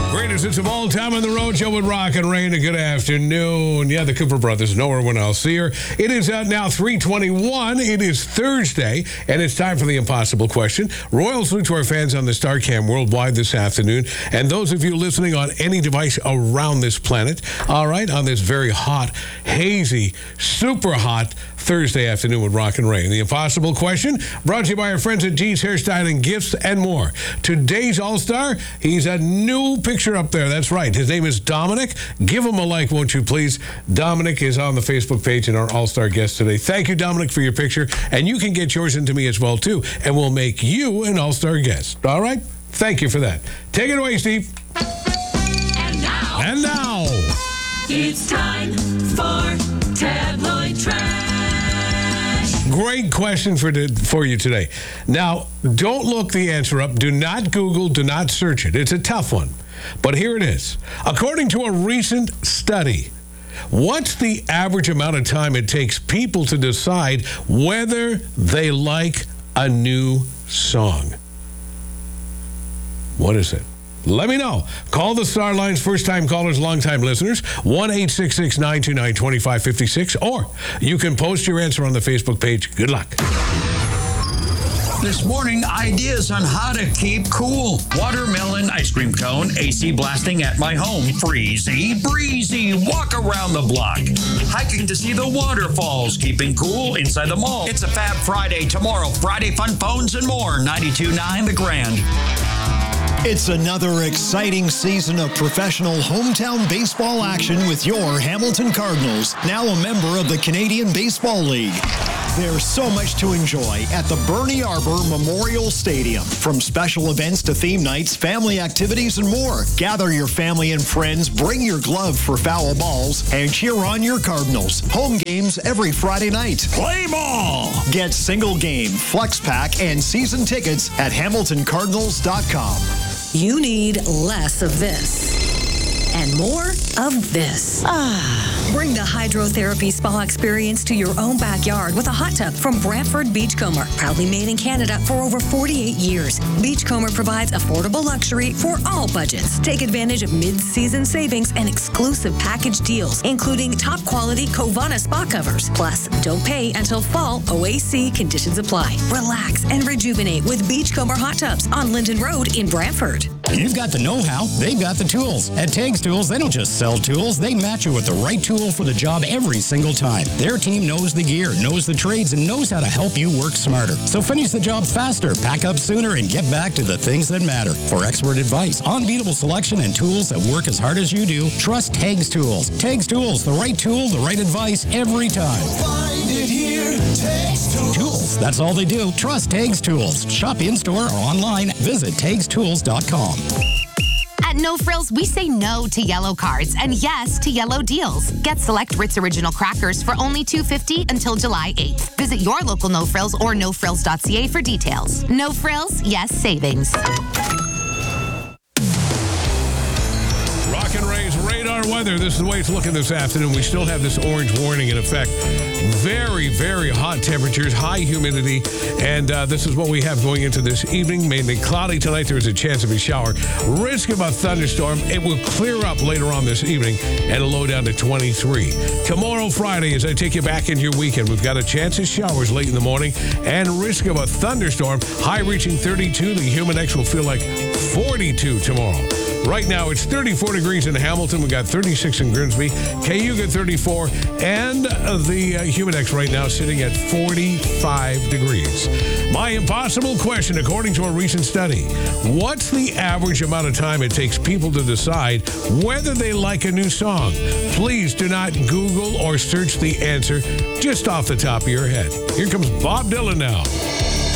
Greatest hits of all time on the road, Joe with Rock and Rain. A good afternoon. Yeah, the Cooper brothers. Know her when I'll see her. It is now 3:21. It is Thursday, and it's time for the impossible question. Royal salute to our fans on the StarCam worldwide this afternoon, and those of you listening on any device around this planet. All right, on this very hot, hazy, super hot Thursday afternoon with Rock and Rain. The impossible question brought to you by our friends at G's Hairstyling, Gifts, and more. Today's All-Star, he's a new picture up there. That's right. His name is Dominic. Give him a like, won't you, please? Dominic is on the Facebook page and our All-Star guest today. Thank you, Dominic, for your picture. And you can get yours into me as well, too. And we'll make you an All-Star guest. All right? Thank you for that. Take it away, Steve. And now. It's time for Tabloid Trash. Great question for you today. Now, don't look the answer up. Do not Google. Do not search it. It's a tough one. But here it is. According to a recent study, what's the average amount of time it takes people to decide whether they like a new song? What is it? Let me know. Call the Star Lines, first-time callers, long-time listeners, 1-866-929-2556, or you can post your answer on the Facebook page. Good luck. This morning, ideas on how to keep cool. Watermelon ice cream cone, AC blasting at my home. Freezy, breezy, walk around the block. Hiking to see the waterfalls, keeping cool inside the mall. It's a Fab Friday tomorrow. Friday fun phones and more. 92.9 The Grand. It's another exciting season of professional hometown baseball action with your Hamilton Cardinals, now a member of the Canadian Baseball League. There's so much to enjoy at the Bernie Arbor Memorial Stadium. From special events to theme nights, family activities, and more. Gather your family and friends, bring your glove for foul balls, and cheer on your Cardinals. Home games every Friday night. Play ball! Get single game, flex pack, and season tickets at HamiltonCardinals.com. You need less of this and more of this. Bring the hydrotherapy spa experience to your own backyard with a hot tub from Brantford Beachcomber. Proudly made in Canada for over 48 years. Beachcomber provides affordable luxury for all budgets. Take advantage of mid-season savings and exclusive package deals, including top-quality Covana spa covers. Plus, don't pay until fall. OAC conditions apply. Relax and rejuvenate with Beachcomber hot tubs on Linden Road in Brantford. You've got the know-how, they've got the tools. At Tags Tools, they don't just sell tools, they match you with the right tool for the job every single time. Their team knows the gear, knows the trades, and knows how to help you work smarter. So finish the job faster, pack up sooner, and get back to the things that matter. For expert advice, unbeatable selection, and tools that work as hard as you do, trust Tags Tools. Tags Tools, the right tool, the right advice every time. Find it here, Tags Tools, that's all they do. Trust Tags Tools. Shop in-store or online. Visit TagsTools.com. At No Frills, we say no to yellow cards and yes to yellow deals. Get select Ritz Original crackers for only $2.50 until July 8th. Visit your local No Frills or nofrills.ca for details. No Frills, yes savings. Rock and Ray's radar weather. This is the way it's looking this afternoon. We still have this orange warning in effect. Very, very hot temperatures, high humidity, and this is what we have going into this evening. Mainly cloudy tonight. There's a chance of a shower. Risk of a thunderstorm. It will clear up later on this evening and a low down to 23. Tomorrow, Friday, as I take you back into your weekend, we've got a chance of showers late in the morning and risk of a thunderstorm. High reaching 32. The humid index will feel like 42 tomorrow. Right now, it's 34 degrees in Hamilton. We got 36 in Grimsby. Cayuga, 34. And the humidex right now sitting at 45 degrees. My impossible question, according to a recent study, what's the average amount of time it takes people to decide whether they like a new song? Please do not Google or search the answer just off the top of your head. Here comes Bob Dylan now.